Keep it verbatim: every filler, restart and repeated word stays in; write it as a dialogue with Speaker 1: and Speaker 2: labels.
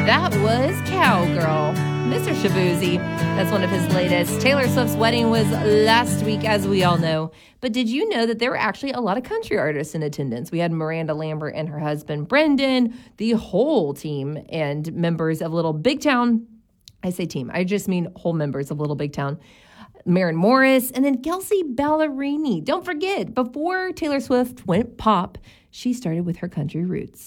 Speaker 1: That was Cowgirl, Mister Shaboozey. That's one of his latest. Taylor Swift's wedding was last week, as we all know. But did you know that there were actually a lot of country artists in attendance? We had Miranda Lambert and her husband, Brendan, the whole team, and members of Little Big Town. I say team, I just mean whole members of Little Big Town. Maren Morris, and then Kelsea Ballerini. Don't forget, before Taylor Swift went pop, she started with her country roots.